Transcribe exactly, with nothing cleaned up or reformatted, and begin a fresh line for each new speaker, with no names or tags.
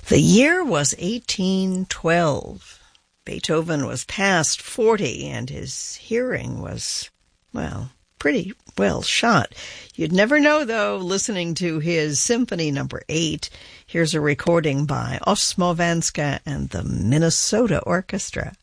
The year was eighteen twelve. Beethoven was past forty, and his hearing was, well, pretty well shot. You'd never know, though, listening to his Symphony Number eight. Here's a recording by Osmo Vanska and the Minnesota Orchestra.